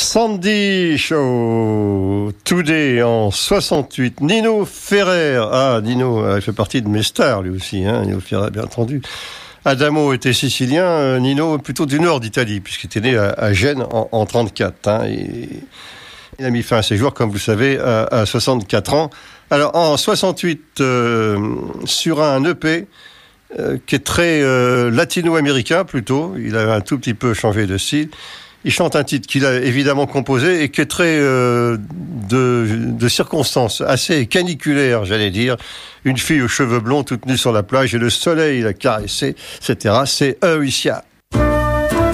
Sandy Show, Today en 68. Nino Ferrer, Nino, il fait partie de mes stars lui aussi, Nino Ferrer bien entendu. Adamo était sicilien, Nino plutôt du nord d'Italie, puisqu'il était né à Gênes en 34. Il a mis fin à ses jours, comme vous savez, à 64 ans. Alors en 68, sur un EP qui est très latino-américain plutôt, il a un tout petit peu changé de style. Il chante un titre qu'il a évidemment composé et qui est très de circonstances, assez caniculaire, j'allais dire. Une fille aux cheveux blonds toute nue sur la plage et le soleil l'a caressée, etc. C'est Euricia.